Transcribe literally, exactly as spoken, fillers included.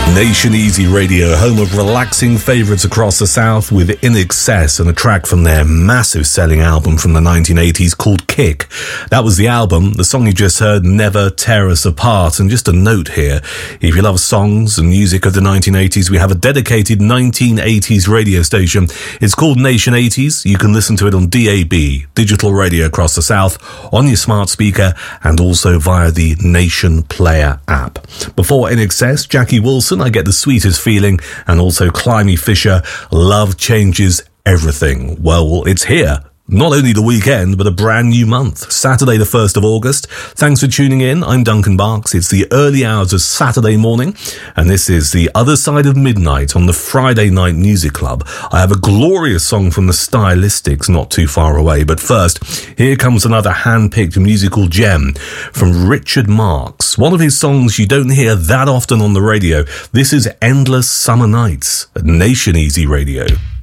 Nation Easy Radio, home of relaxing favourites across the South, with In Excess and a track from their massive selling album from the nineteen eighties called Kick. That was the album. The song you just heard, Never Tear Us Apart. And just a note here, if you love songs and music of the nineteen eighties, we have a dedicated nineteen eighties radio station. It's called Nation eighties. You can listen to it on D A B, digital radio across the South, on your smart speaker, and also via the Nation Player app. Before In Excess, Jackie Wilson, I Get the Sweetest Feeling, and also Climby Fisher, Love Changes Everything. Well, it's here. Not only the weekend, but a brand new month. Saturday the first of August. Thanks for tuning in. I'm Duncan Barks. It's the early hours of Saturday morning, and this is The Other Side of Midnight on the Friday Night Music Club. I have a glorious song from the Stylistics not too far away, but first, here comes another hand-picked musical gem from Richard Marx. One of his songs you don't hear that often on the radio. This is Endless Summer Nights at Nation Easy Radio.